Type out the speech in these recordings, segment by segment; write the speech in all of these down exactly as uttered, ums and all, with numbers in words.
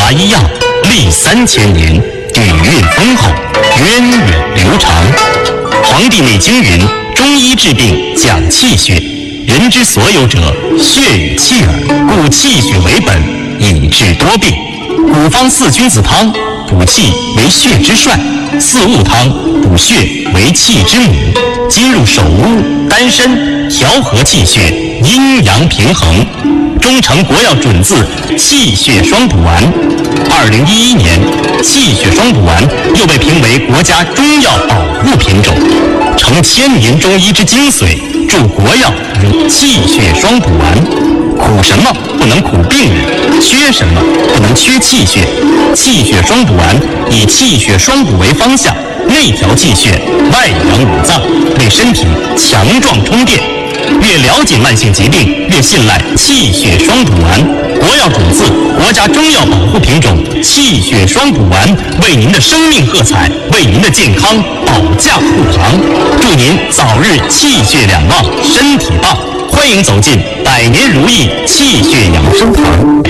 华医药历三千年，底蕴丰厚，源远流长。《黄帝内经》云：中医治病讲气血，人之所有者，血与气耳，故气血为本，以治多病。古方四君子汤，补气为血之帅；四物汤，补血为气之母。今入手屋、丹参，调和气血，阴阳平衡。中成国药准字气血双补丸。二零一一年，气血双补丸又被评为国家中药保护品种，承千年中医之精髓，助国药如气血双补丸。苦什么不能苦病人，缺什么不能缺气血。气血双补丸以气血双补为方向，内调气血，外养五脏，为身体强壮充电。越了解慢性疾病，越信赖气血双补丸。国药准字国家中药保护品种气血双补丸，为您的生命喝彩，为您的健康保驾护航。祝您早日气血两旺，身体棒！欢迎走进百年如意气血养生堂。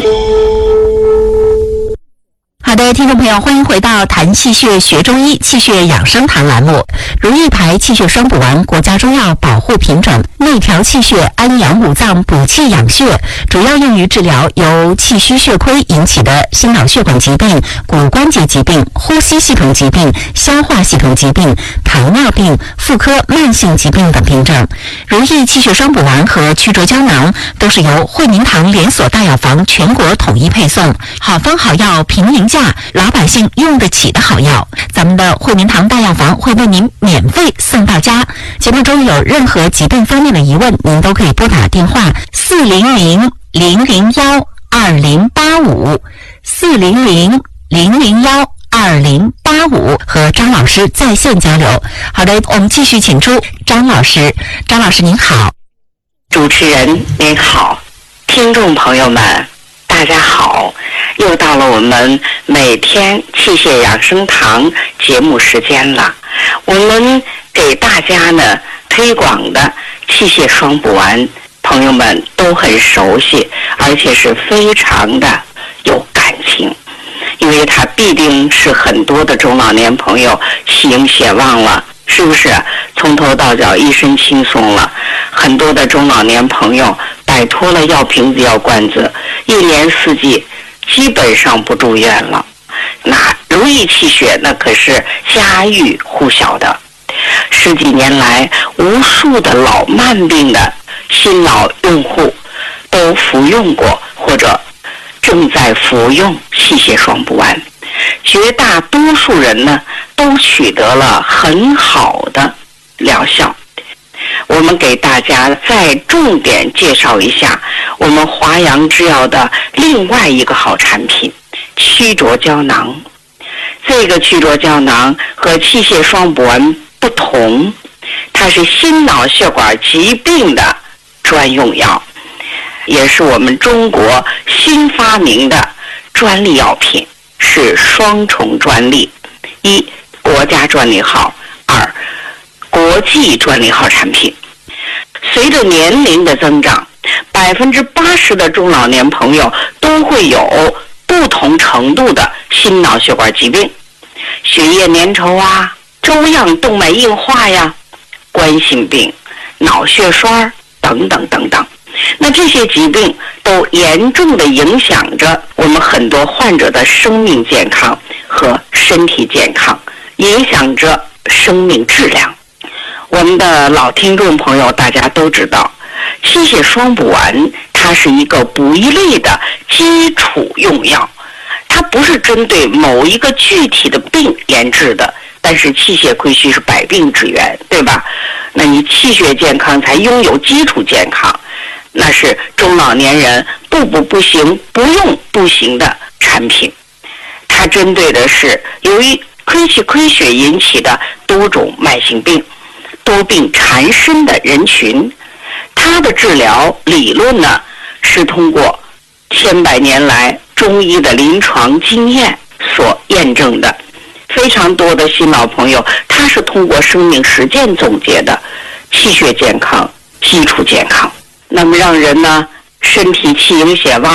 好的，听众朋友，欢迎回到谈气血学中医气血养生堂栏目。如意牌气血双补丸，国家中药保护品种，内调气血，安养五脏，补气养血，主要用于治疗由气虚血亏引起的心脑血管疾病、骨关节疾病、呼吸系统疾病、消化系统疾病、糖尿病、妇科慢性疾病等病症。如意气血双补丸和曲浊胶囊都是由惠民堂连锁大药房全国统一配送，好方好药平民价，老百姓用得起的好药，咱们的惠民堂大药房会为您免费送到家。节目中有任何疾病方面的疑问，您都可以拨打电话四零零零零幺二零八五四零零零零幺二零八五和张老师在线交流。好的，我们继续请出张老师。张老师您好。 主持人您好，听众朋友们大家好，又到了我们每天气血养生堂节目时间了。我们给大家呢推广的气血双补丸，朋友们都很熟悉，而且是非常的有感情，因为它必定是很多的中老年朋友喜迎血旺了，是不是从头到脚一身轻松了？很多的中老年朋友摆脱了药瓶子药罐子，一年四季基本上不住院了。那如意气血那可是家喻户晓的，十几年来无数的老慢病的新老用户都服用过或者正在服用气血双补丸，绝大多数人呢都取得了很好的疗效。我们给大家再重点介绍一下我们华阳制药的另外一个好产品曲浊胶囊。这个曲浊胶囊和气血双补丸不同，它是心脑血管疾病的专用药，也是我们中国新发明的专利药品，是双重专利，一国家专利号，二国际专利号产品。随着年龄的增长，百分之八十的中老年朋友都会有不同程度的心脑血管疾病，血液粘稠啊，粥样动脉硬化呀，冠心病、脑血栓等等等等。那这些疾病都严重的影响着我们很多患者的生命健康和身体健康，影响着生命质量。我们的老听众朋友大家都知道，气血双补丸它是一个补一类的基础用药，它不是针对某一个具体的病研制的，但是气血亏虚是百病之源，对吧？那你气血健康才拥有基础健康，那是中老年人不补不行、不用不行的产品。它针对的是由于亏气亏血引起的多种慢性病、多病缠身的人群。它的治疗理论呢，是通过千百年来中医的临床经验所验证的。非常多的新老朋友，他是通过生命实践总结的气血健康、基础健康，那么让人呢身体气盈血旺，打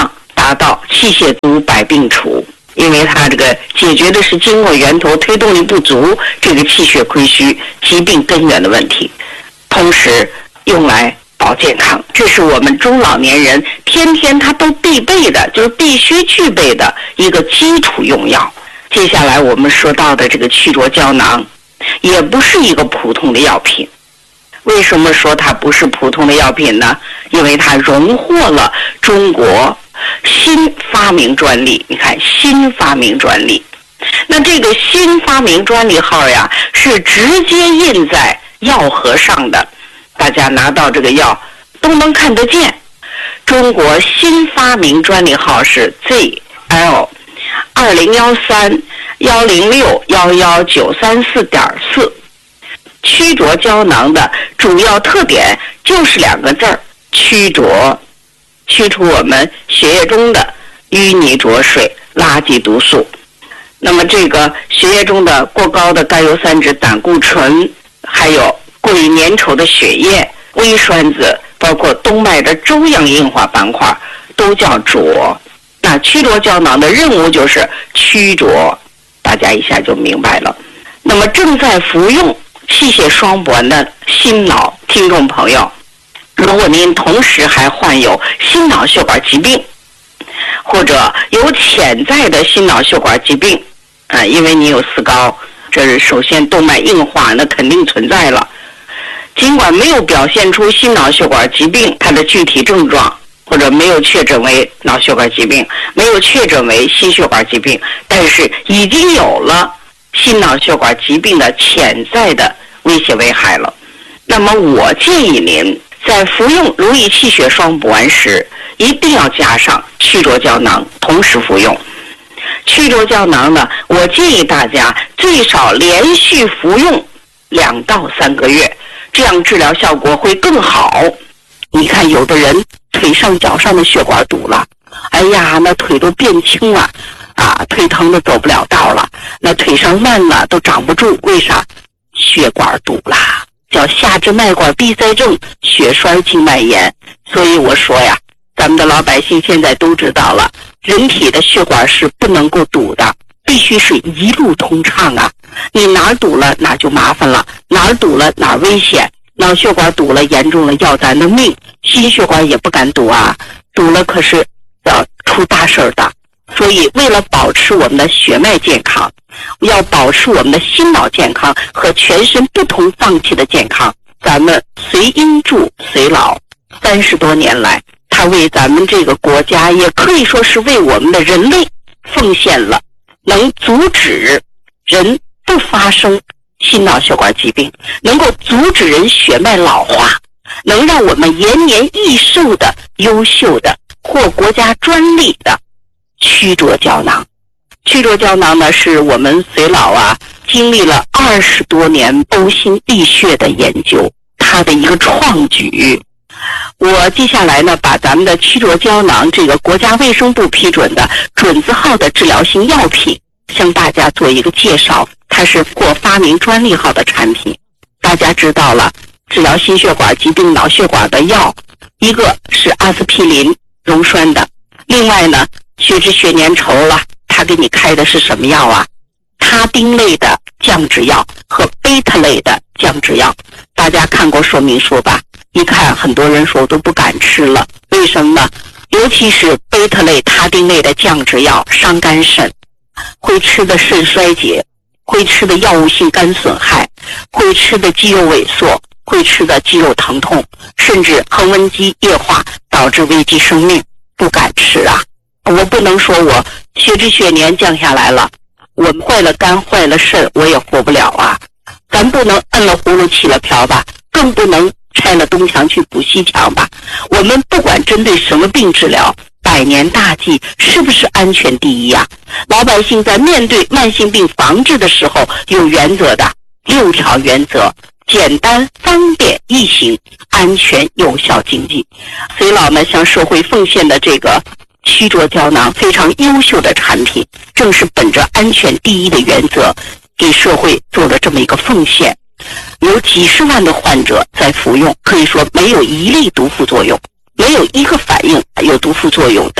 达到气血足百病除，因为它这个解决的是经络源头推动力不足这个气血亏虚疾病根源的问题，同时用来保健康，这是我们中老年人天天他都必备的，就是必须具备的一个基础用药。接下来我们说到的这个曲浊胶囊也不是一个普通的药品。为什么说它不是普通的药品呢？因为它荣获了中国新发明专利。你看，新发明专利，那这个新发明专利号呀，是直接印在药盒上的，大家拿到这个药都能看得见。中国新发明专利号是 Z L 二零一三一零六一一九三四点四。曲浊胶囊的主要特点就是两个字儿：曲浊，去除我们血液中的淤泥浊水、垃圾毒素。那么这个血液中的过高的甘油三酯、胆固醇，还有过于粘稠的血液、微栓子，包括动脉的粥样硬化斑块，都叫浊。那曲浊胶囊的任务就是曲浊，大家一下就明白了。那么正在服用气血双补丸的心脑听众朋友，如果您同时还患有心脑血管疾病，或者有潜在的心脑血管疾病，啊，因为你有四高，这是首先动脉硬化，那肯定存在了。尽管没有表现出心脑血管疾病它的具体症状，或者没有确诊为脑血管疾病，没有确诊为心血管疾病，但是已经有了心脑血管疾病的潜在的威胁危害了。那么我建议您在服用如意气血双补丸时，一定要加上曲浊胶囊，同时服用。曲浊胶囊呢，我建议大家最少连续服用两到三个月，这样治疗效果会更好。你看，有的人腿上脚上的血管堵了，哎呀，那腿都变青了啊，腿疼的走不了道了，那腿上烂了都长不住，为啥？血管堵了，叫下肢脉管闭塞症、血栓静脉炎。所以我说呀，咱们的老百姓现在都知道了，人体的血管是不能够堵的，必须是一路通畅啊。你哪儿堵了哪就麻烦了，哪儿堵了哪儿危险。脑血管堵了严重了要咱的命，心血管也不敢堵啊，堵了可是要出大事儿的。所以为了保持我们的血脉健康，要保持我们的心脑健康和全身不同脏器的健康，咱们随因助随老三十多年来，他为咱们这个国家，也可以说是为我们的人类奉献了能阻止人不发生心脑血管疾病，能够阻止人血脉老化，能让我们延年益寿的优秀的获国家专利的曲浊胶囊。曲浊胶囊呢，是我们随老啊经历了二十多年呕心沥血的研究，它的一个创举。我接下来呢，把咱们的曲浊胶囊这个国家卫生部批准的准字号的治疗性药品向大家做一个介绍。它是获发明专利号的产品。大家知道了，治疗心血管疾病、脑血管的药，一个是阿司匹林溶栓的，另外呢，血脂血粘稠了，他给你开的是什么药啊？他汀类的降脂药和贝塔类的降脂药。大家看过说明书吧？一看很多人说我都不敢吃了，为什么呢？尤其是贝塔类、他汀类的降脂药伤肝肾，会吃的肾衰竭，会吃的药物性肝损害，会吃的肌肉萎缩，会吃的肌肉疼痛，甚至横纹肌液化，导致危及生命，不敢吃啊！我不能说我血脂血粘降下来了，我坏了肝坏了肾我也活不了啊！咱不能摁了葫芦起了瓢吧，更不能拆了东墙去补西墙吧。我们不管针对什么病治疗，百年大计是不是安全第一啊？老百姓在面对慢性病防治的时候有原则的，六条原则：简单、方便、易行、安全、有效、经济。随老呢向社会奉献的这个曲浊胶囊非常优秀的产品，正是本着安全第一的原则，给社会做了这么一个奉献。有几十万的患者在服用，可以说没有一例毒副作用，没有一个反应有毒副作用的，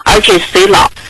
而且随老